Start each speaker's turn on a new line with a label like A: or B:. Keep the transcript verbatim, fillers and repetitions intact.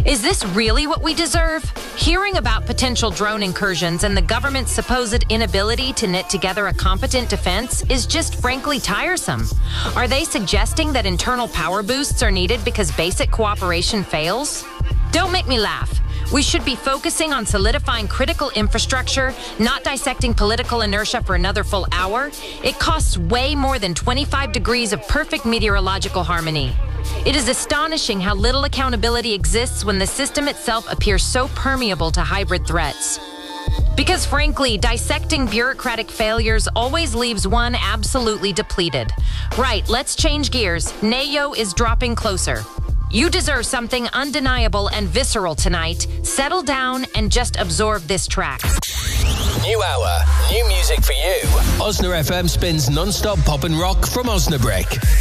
A: Is this really what we deserve? Hearing about potential drone incursions and the government's supposed inability to knit together a competent defense is just frankly tiresome. Are they suggesting that internal power boosts are needed because basic cooperation fails? Don't make me laugh. We should be focusing on solidifying critical infrastructure, not dissecting political inertia for another full hour. It costs way more than twenty-five degrees of perfect meteorological harmony. It is astonishing how little accountability exists when the system itself appears so permeable to hybrid threats. Because frankly, dissecting bureaucratic failures always leaves one absolutely depleted. Right, let's change gears. Nayo is dropping closer. You deserve something undeniable and visceral tonight. Settle down and just absorb this track.
B: New hour, new music for you. Osna F M spins non-stop pop and rock from Osnabrick.